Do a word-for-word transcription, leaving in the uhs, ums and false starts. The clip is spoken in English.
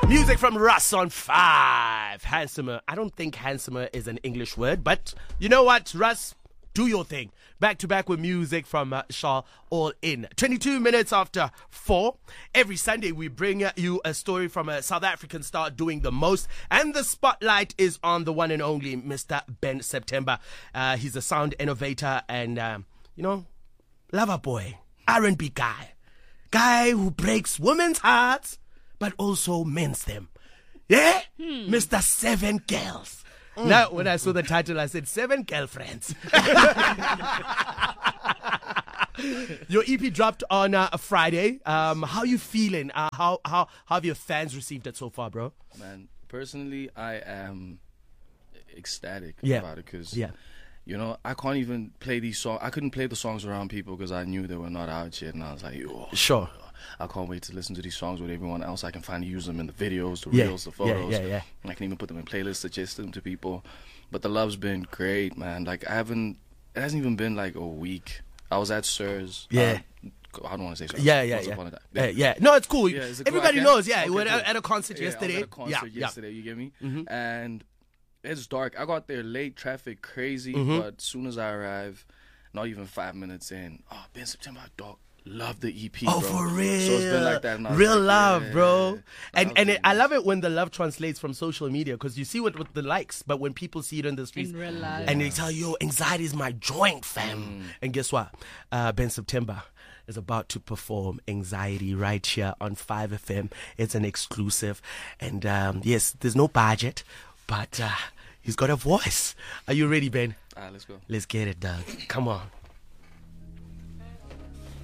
Music from Russ on five. Handsomer. I don't think handsomer is an English word, but you know what, Russ? Do your thing. Back to back with music from uh, Shaw, all in. twenty-two minutes after four. Every Sunday we bring uh, you a story from a South African star doing the most. And the spotlight is on the one and only Mister Ben September. Uh, he's a sound innovator and, um, you know, lover boy, R and B guy. Guy who breaks women's hearts, but also mends them. Yeah? Hmm. Mister Seven Girls. Mm. Now, when I saw the title, I said, Seven Girlfriends. Your E P dropped on uh, a Friday. Um, how are you feeling? Uh, how, how, how have your fans received it so far, bro? Man, personally, I am ecstatic yeah. about it because, yeah. you know, I can't even play these songs. I couldn't play the songs around people because I knew they were not out yet. And I was like, oh, sure. I can't wait to listen to these songs with everyone else. I can finally use them in the videos, the yeah, reels, the photos. Yeah, yeah, yeah. And I can even put them in playlists, suggest them to people. But the love's been great, man. Like, I haven't, it hasn't even been like a week. I was at Sir's. Yeah. Uh, I don't want to say Sir's. Yeah, yeah, yeah. yeah. Yeah, no, it's cool. Yeah, it Everybody cool? knows, yeah. Okay, we were cool. at a concert yeah, yesterday. I was at a concert yeah, yesterday, yeah. you get me? Mm-hmm. And it's dark. I got there late, traffic crazy, mm-hmm. but as soon as I arrive, not even five minutes in, oh, Ben September, dog. Love the E P, oh, bro. for real. So it's been like that. Real like, love, yeah, bro. yeah. And and it, nice. I love it when the love translates from social media because you see what with the likes, but when people see it in the streets in real life. and they tell you, yo, anxiety is my joint, fam. Mm. And guess what? Uh, Ben September is about to perform Anxiety right here on five F M. It's an exclusive. And um, yes, there's no budget, but uh, he's got a voice. Are you ready, Ben? All right, let's go. Let's get it done. Come on.